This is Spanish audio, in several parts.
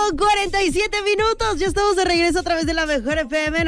5:47. Ya estamos de regreso a través de la mejor FM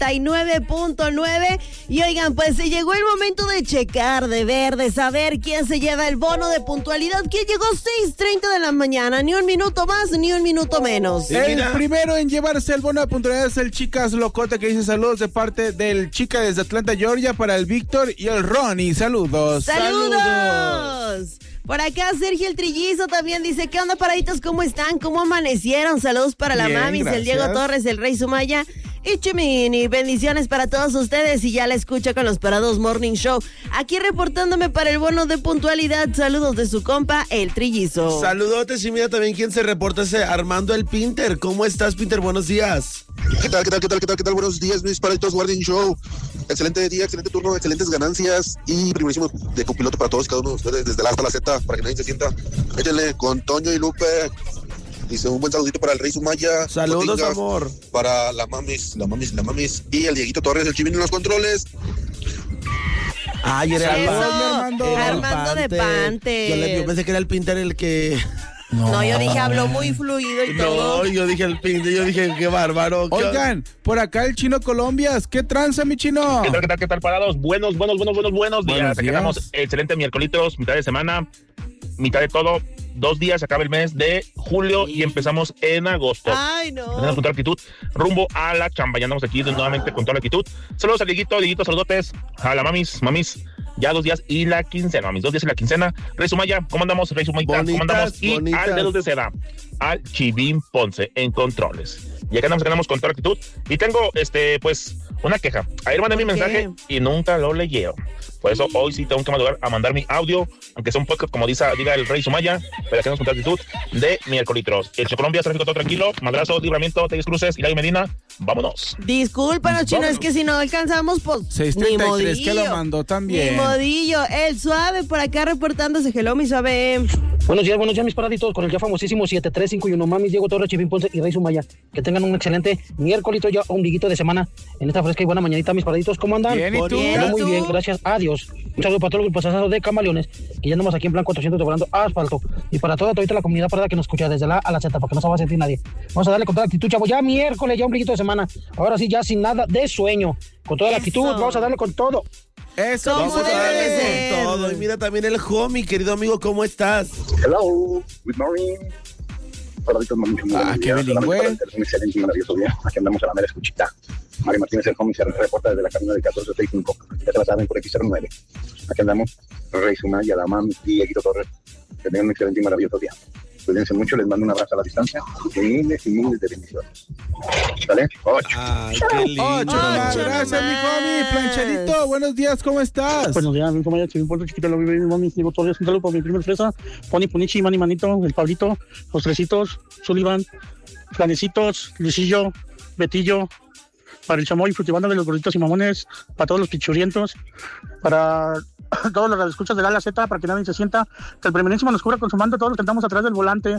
99.9. Y oigan, pues se llegó el momento de checar, de ver, de saber quién se lleva el bono de puntualidad. ¿Quién llegó 6:30 de la mañana? Ni un minuto más, ni un minuto menos. El primero en llevarse el bono de puntualidad es el Chicas Locote, que dice saludos de parte del Chica desde Atlanta, Georgia, para el Víctor y el Ronnie. Saludos. ¡Saludos! Por acá Sergio el Trillizo también dice, ¿qué onda, paraditos? ¿Cómo están? ¿Cómo amanecieron? Saludos para la Mamis, gracias. el Diego Torres, el Rey Sumaya y Chimini. Bendiciones para todos ustedes y ya la escucha con los Parados Morning Show. Aquí reportándome para el bono de puntualidad. Saludos de su compa, el Trillizo. Saludotes y mira también quién se reporta, ese Armando el Pinter. ¿Cómo estás, Pinter? Buenos días. ¿Qué tal? Buenos días, mis paraditos Morning Show. Excelente día, excelente turno, excelentes ganancias y primerísimo de copiloto para todos y cada uno de ustedes, desde la A hasta la Z, para que nadie se sienta. Échenle con Toño y Lupe. Dice un buen saludito para el Rey Sumaya. Saludos, Botinga, amor. Para la mamis. Y el Dieguito Torres, el Chivín en los controles. Ay, era Eso, Armando. Armando de Pante. Yo pensé que era el Pinter el que... No, yo dije, habló muy fluido y todo. No, yo dije el Pinter, yo dije, qué bárbaro. Oigan, por acá el Chino Colombias. ¿Qué tranza, mi Chino? ¿Qué tal, parados? Buenos días. Buenos días. Aquí estamos, excelente miércolitos, mitad de semana, mitad de todo. 2 días, acaba el mes de julio y empezamos en agosto. Ay, no. Tenemos con toda la actitud, rumbo a la chamba. Ya andamos aquí nuevamente con toda la actitud. Saludos al Dieguito, saludotes a la mamis. Ya 2 días y la quincena, mamis. 2 días y la quincena. Rey Sumaya, ¿cómo andamos? Rey Sumayita, ¿cómo andamos? Y bonitas. al Dedos de Seda, al Chivín Ponce en controles. Y acá andamos con toda la actitud. Y tengo, pues, una queja. Ayer mandé mi mensaje y nunca lo leyeron. Por eso hoy sí tengo que madrugar a mandar mi audio, aunque sea un podcast, como diga el Rey Sumaya, pero aquí nos con actitud de miércolitos. El Colombia, tráfico todo tranquilo, Madrazos, Libramiento, Telles Cruces, Hilario Medina, vámonos. Discúlpanos, Chino, es que si no alcanzamos, pues, 633 que lo mandó también. Ni modillo. El Suave por acá reportándose. Hello, mi Suave. Buenos días, mis paraditos, con el ya famosísimo 735 Mamis, Diego Torres, Chipín Ponce y Rey Sumaya. Que tengan un excelente miércolito, ya ombliguito de semana en esta fresca y buena mañanita, mis paraditos. ¿Cómo andan? Bien, ¿y tú? Yo muy bien, gracias a Dios. Un saludo para todos los grupos de Camaleones, que ya andamos aquí en plan 400 doblando asfalto. Y para toda la comunidad parada que nos escucha desde la A la Z, para que no se va a sentir nadie. Vamos a darle con toda la actitud, chavo. Ya miércoles, ya ombliguito de semana. Ahora sí, ya sin nada de sueño. Con toda la actitud, vamos a darle con todo. Eso, ¿Cómo vamos a debe darle de ser? Todo. Y mira también el homie, querido amigo, ¿cómo estás? Hello, good morning. Paraditos Morning Show. Qué bilingüe. Un excelente y maravilloso día. Aquí andamos a la mera escuchita. Mario Martínez, el homie, se reporta desde la cabina del 1465. Ya se la saben por X09. Aquí andamos, Rey Sumaya, la mami y Dieguito Torres. Que tengan un excelente y maravilloso día. Cuídense mucho, les mando un abrazo a la distancia y miles de bendiciones. ¿Sale? 8. Ay, qué lindo. 8 nomás. Gracias, mi homie. Planchadito, buenos días, ¿cómo estás? Buenos días, mi compañero Chipín Ponce, chiquita, lo vive mi mami, Diego Torres. Un saludo para mi primer fresa, Pony Punichi, Manny Manito, el Pablito, los Tresitos, Sullivan, Flanecitos, Luisillo, Betillo, para el Chamoy, Frutibanda de los Gorditos y Mamones, para todos los pichurientos, para todos los radioescuchas de la A a la Z, para que nadie se sienta, que el primerísimo nos cubra con su manto, todos los que estamos atrás del volante.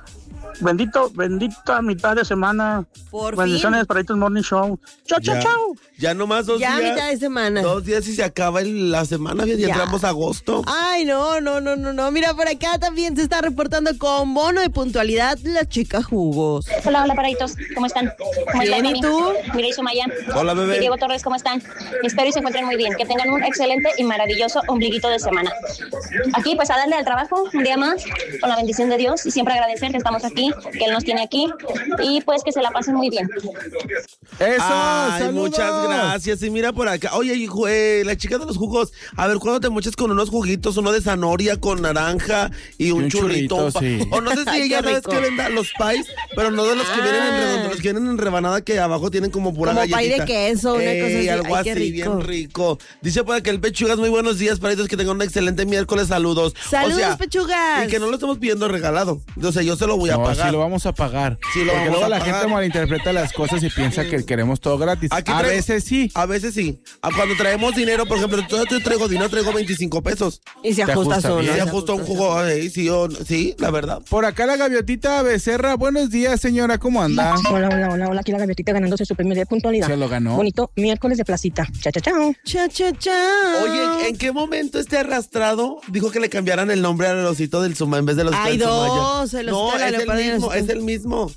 Bendita mitad de semana. Por Bendiciones fin. para estos Morning Show. Chao. Ya nomás 2 días. Ya mitad de semana. 2 días y se acaba la semana, y Ya. entramos a agosto. Ay, no. Mira, por acá también se está reportando con bono de puntualidad la chica Jugos. Hola, paraditos, ¿cómo están? ¿Cómo Bien, están, ¿y tú? Mireya Sumaya. Hola, bebé. Y Diego Torres, ¿cómo están? Espero y se encuentren muy bien, que tengan un excelente y maravilloso ombliguito de semana. Aquí, pues, a darle al trabajo un día más, con la bendición de Dios, y siempre agradecer que estamos aquí, que Él nos tiene aquí, y pues que se la pasen muy bien. Eso, Ay, saludos. muchas gracias. Y mira por acá. Oye, hijo, la chica de los jugos. A ver, ¿cuándo te mochas con unos juguitos? Uno de zanahoria con naranja y un churrito. sí. O no sé si Ay, ella qué sabes rico. que venda los pies, pero no de los que vienen en redondo, los que vienen en rebanada que abajo tienen como pura Como pay galletita. de queso, una cosa así. Algo Ay, qué así, rico. bien rico. Dice por acá el Pechugas, muy buenos días, paritos, que tengan un excelente miércoles. Saludos. Saludos, Pechugas. Y que no lo estamos pidiendo regalado. O sea, yo se lo voy a No, pagar. sí lo vamos a pagar. Sí lo Porque vamos luego a la pagar. gente malinterpreta las cosas y piensa que queremos todo gratis. Aquí A traigo- veces sí. A veces sí. Cuando traemos dinero, por ejemplo, yo traigo dinero, traigo 25 pesos. Y se Te ajusta ajusta solo. bien. Y se ajusta un jugo, sí, la verdad. Por acá la gaviotita Becerra. Buenos días, señora. ¿Cómo anda? Hola, aquí la gaviotita ganándose su primer día de puntualidad. Se lo ganó. Bonito miércoles de placita. Chao. Cha. Oye, ¿en qué momento este arrastrado dijo que le cambiaran el nombre al osito del Suma en vez de los Hay del Sumaya? dos, el osito No, de la es el leopardo y el mismo, osito. es el mismo.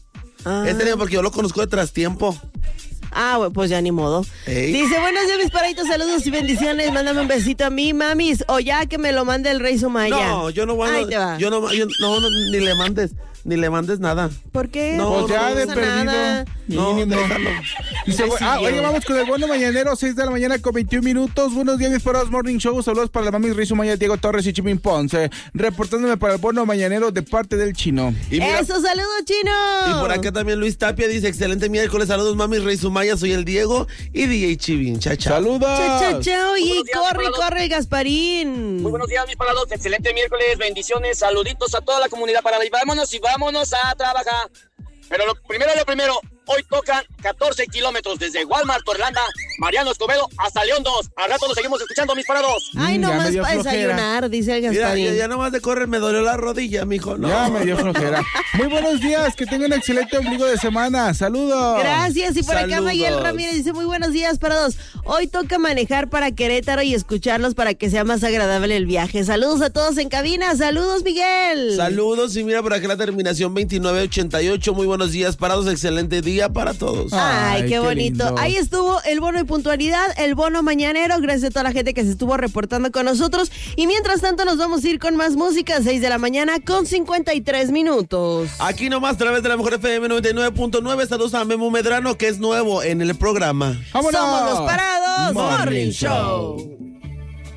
Porque yo lo conozco de trastiempo. Bueno, pues ya ni modo. Ey. Dice, buenos días, mis paraditos, saludos y bendiciones. Mándame un besito a mí, mamis. O ya que me lo mande el Rey Sumaya. No, yo no voy Ahí te va. yo no, ni le mandes nada. ¿Por qué? No, Pues ya de pasa nada. perdido. No, Mínimo. déjalo. Dice, oye, vamos con el bono mañanero, 6 de la mañana con 21 minutos. Buenos días, mis parados Morning Show. Saludos para la mami Rizo Maya, Diego Torres y Chimín Ponce. Reportándome para el bono mañanero de parte del Chino. Y mira, ¡Eso, saludos, Chino! y por acá también Luis Tapia dice, excelente miércoles, saludos mami Rey Sumaya, soy el Diego y DJ Chivin, chao. ¡Saludos! Chao, y Buenos días, corre, parados. corre, Gasparín. Muy buenos días, mis parados. Excelente miércoles, bendiciones, saluditos a toda la comunidad parada. Y vámonos a trabajar. Pero lo primero, hoy tocan 14 kilómetros desde Walmart, Orlando, Mariano Escobedo hasta León 2. Al rato nos seguimos escuchando, mis parados. Ay, Ya me nomás dio para flojera. desayunar, dice el Mira, Gasparín. ya nomás de correr me dolió la rodilla, mijo. No. Ya me dio flojera. Muy buenos días, que tengan un excelente ombligo de semana. ¡Saludos! Gracias, y por acá Saludos. Mayel Ramírez dice, muy buenos días, parados. Hoy toca manejar para Querétaro y escucharlos para que sea más agradable el viaje. Saludos a todos en cabina, saludos, Miguel. Saludos, y mira por acá la terminación 2988. Muy buenos días, parados, excelente día para todos. Ay, qué bonito. lindo. Ahí estuvo el bono de puntualidad, el bono mañanero. Gracias a toda la gente que se estuvo reportando con nosotros. Y mientras tanto nos vamos a ir con más música, 6 de la mañana con 53 minutos. Aquí nomás, a través de la mejor FM 99.9, saludos a Memo Medrano, que es nuevo en el programa. ¡Vámonos! Somos los parados Morning Morning Show. Show.